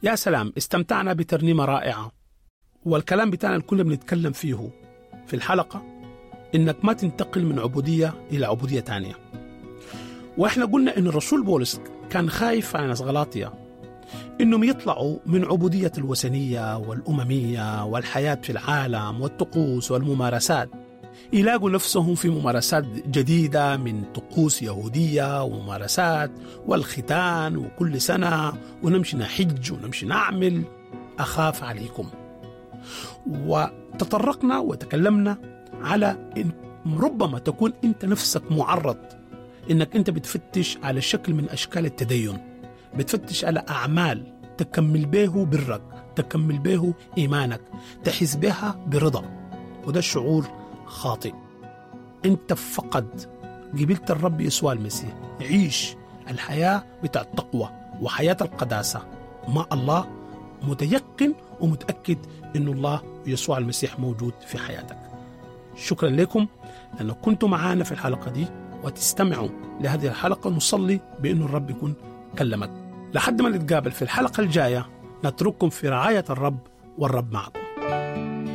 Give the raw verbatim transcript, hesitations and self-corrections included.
يا سلام، استمتعنا بترنيمة رائعة، والكلام بتاعنا الكل بنتكلم فيه في الحلقة إنك ما تنتقل من عبودية إلى عبودية تانية. وإحنا قلنا إن الرسول بولس كان خايف على ناس غلاطية إنهم يطلعوا من عبودية الوثنية والأممية والحياة في العالم والطقوس والممارسات، يلاقوا نفسهم في ممارسات جديدة من طقوس يهودية وممارسات والختان وكل سنة ونمشي نحج ونمشي نعمل. أخاف عليكم. وتطرقنا وتكلمنا على إن ربما تكون أنت نفسك معرض إنك أنت بتفتش على شكل من أشكال التدين، بتفتش على أعمال تكمل به برك، تكمل به إيمانك، تحس بها برضا، وده الشعور خاطئ. أنت فقد قبلت الرب يسوع المسيح، عيش الحياة بتاع التقوى وحياة القداسة مع الله، متيقن ومتأكد إن الله يسوع المسيح موجود في حياتك. شكرا لكم لأنه كنتم معنا في الحلقة دي، وتستمعوا لهذه الحلقة. نصلي بأن الرب يكون كلمك. لحد ما نتقابل في الحلقة الجاية، نترككم في رعاية الرب، والرب معكم.